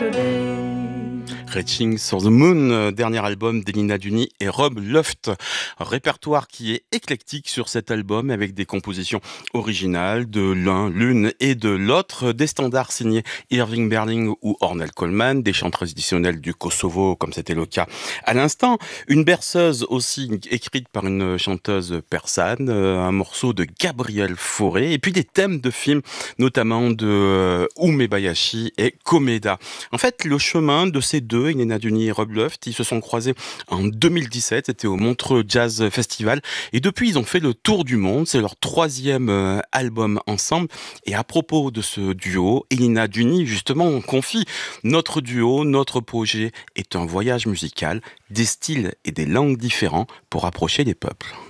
Reaching for the Moon, dernier album d'Elina Duni et Rob Loft. Un répertoire qui est éclectique sur cet album avec des compositions originales de l'une et de l'autre, des standards signés Irving Berlin ou Ornel Coleman, des chants traditionnels du Kosovo comme c'était le cas à l'instant, une berceuse aussi écrite par une chanteuse persane, un morceau de Gabriel Fauré et puis des thèmes de films notamment de Umebayashi et Komeda. En fait, le chemin de ces deux, Elina Duni et Rob Loft, ils se sont croisés en 2017, c'était au Montreux Jazz Festival, et depuis ils ont fait le tour du monde, c'est leur troisième album ensemble, et à propos de ce duo, Elina Duni justement confie: notre duo, notre projet est un voyage musical, des styles et des langues différents pour approcher les peuples.